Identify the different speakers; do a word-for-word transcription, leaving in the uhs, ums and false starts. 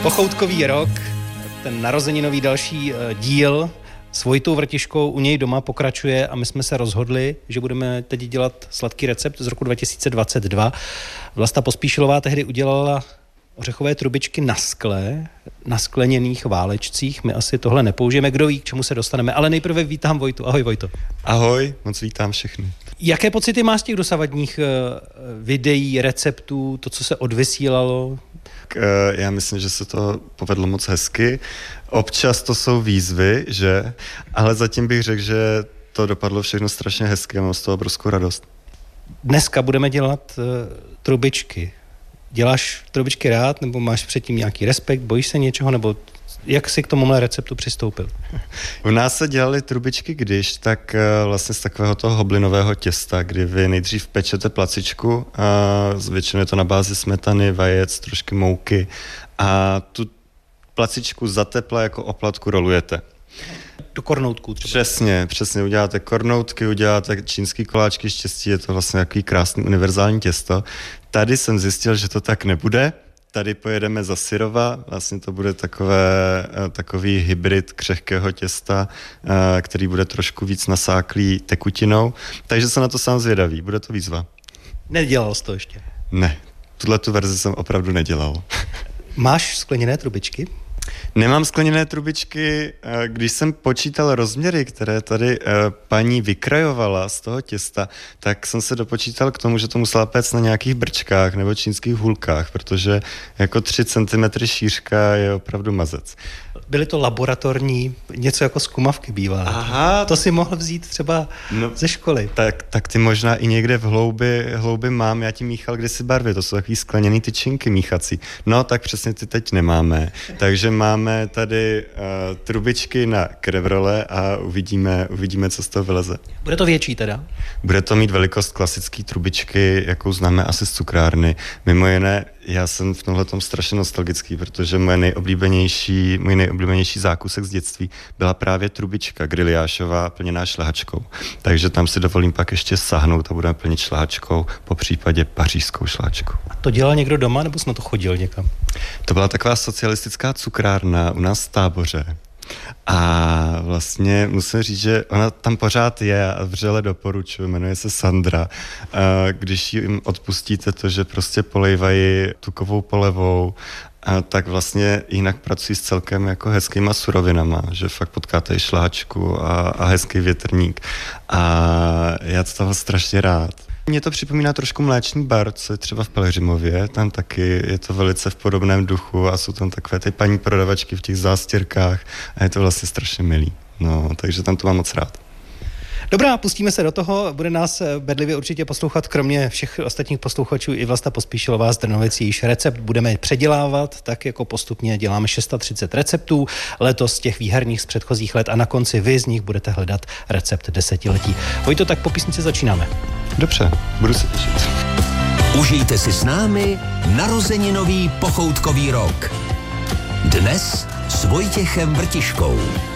Speaker 1: Pochoutkový rok, ten narozeninový další díl s Vojtou Vrtiškou u něj doma pokračuje a my jsme se rozhodli, že budeme teď dělat sladký recept z roku dva tisíce dvacet dva. Vlasta Pospíšilová tehdy udělala ořechové trubičky na skle, na skleněných válečcích. My asi tohle nepoužijeme, kdo ví, k čemu se dostaneme, ale nejprve vítám Vojtu. Ahoj, Vojto.
Speaker 2: Ahoj, moc vítám všechny.
Speaker 1: Jaké pocity máš z těch dosavadních videí, receptů, to, co se odvysílalo?
Speaker 2: Já myslím, že se to povedlo moc hezky. Občas to jsou výzvy, že? Ale zatím bych řekl, že to dopadlo všechno strašně hezky a mám z toho obrovskou radost.
Speaker 1: Dneska budeme dělat uh, trubičky. Děláš trubičky rád, nebo máš předtím nějaký respekt, bojíš se něčeho, nebo jak jsi k tomuhle receptu přistoupil?
Speaker 2: U nás se dělaly trubičky když, tak uh, vlastně z takového toho hoblinového těsta, kdy vy nejdřív pečete placičku, a většinou je to na bázi smetany, vajec, trošky mouky a tu placičku za tepla jako oplatku rolujete.
Speaker 1: Do kornoutků třeba.
Speaker 2: Přesně, přesně. Uděláte kornoutky, uděláte čínský koláčky, štěstí, je to vlastně takový krásný univerzální těsto. Tady jsem zjistil, že to tak nebude. Tady pojedeme za syrova, vlastně to bude takové, takový hybrid křehkého těsta, který bude trošku víc nasáklý tekutinou. Takže jsem na to sám zvědavý, bude to výzva.
Speaker 1: Nedělal jsi to ještě?
Speaker 2: Ne, tuhletu verzi jsem opravdu nedělal.
Speaker 1: Máš skleněné trubičky?
Speaker 2: Nemám skleněné trubičky. Když jsem počítal rozměry, které tady paní vykrajovala z toho těsta, tak jsem se dopočítal k tomu, že to musela péct na nějakých brčkách nebo čínských hůlkách, protože jako tři centimetry šířka je opravdu mazec.
Speaker 1: Byly to laboratorní, něco jako z kumavky bývá.
Speaker 2: Aha.
Speaker 1: To si mohl vzít třeba no, ze školy.
Speaker 2: Tak, tak ty možná i někde v hloubi, hloubi mám, já ti míchal kdysi barvy, to jsou takový skleněný tyčinky míchací. No tak přesně ty teď nemáme, takže máme tady uh, trubičky na krevrole a uvidíme, uvidíme, co z toho vyleze.
Speaker 1: Bude to větší teda?
Speaker 2: Bude to mít velikost klasické trubičky, jakou známe asi z cukrárny. Mimo jiné, já jsem v tomhletom strašně nostalgický, protože moje nejoblíbenější, můj nejoblíbenější zákusek z dětství byla právě trubička griliášová plněná šlehačkou. Takže tam si dovolím pak ještě sahnout a budeme plnit šlehačkou, po případě pařížskou šlehačkou.
Speaker 1: A to dělal někdo doma, nebo jsi na to chodil někam?
Speaker 2: To byla taková socialistická cukrárna u nás v Táboře. A vlastně musím říct, že ona tam pořád je a vřele doporučuji, jmenuje se Sandra. Když jim odpustíte to, že prostě polejvají tukovou polevou, a tak vlastně jinak pracují s celkem jako hezkýma surovinama, že fakt potkáte i šláčku a, a hezký větrník. A já to toho strašně rád. Mně to připomíná trošku mléčný bar, co je třeba v Pelhřimově, tam taky je to velice v podobném duchu a jsou tam takové ty paní prodavačky v těch zástěrkách a je to vlastně strašně milý. No, takže tam to mám moc rád.
Speaker 1: Dobrá, pustíme se do toho, bude nás bedlivě určitě poslouchat, kromě všech ostatních posluchačů i Vlasta Pospíšilová z Drnovic, jejíž recept budeme předělávat, tak jako postupně děláme třicet šest receptů, letos těch výherních z předchozích let a na konci vy z nich budete hledat recept desetiletí. Vojto, tak po písnici začínáme.
Speaker 2: Dobře, budu se těšit.
Speaker 3: Užijte si s námi narozeninový pochoutkový rok. Dnes s Vojtěchem Vrtiškou.